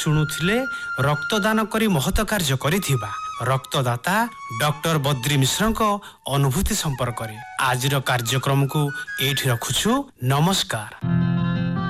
ଶୁଣୁଥିଲେ ରକ୍ତଦାନ କରି ମହତ କାର୍ଯ୍ୟ କରିଥିବା ରକ୍ତଦାତା ଡକ୍ଟର ବଦ୍ରି ମିଶ୍ରଙ୍କ ଅନୁଭୂତି ସମ୍ପର୍କରେ। ଆଜିର କାର୍ଯ୍ୟକ୍ରମକୁ ଏଇଠି ରଖୁଛୁ। ନମସ୍କାର।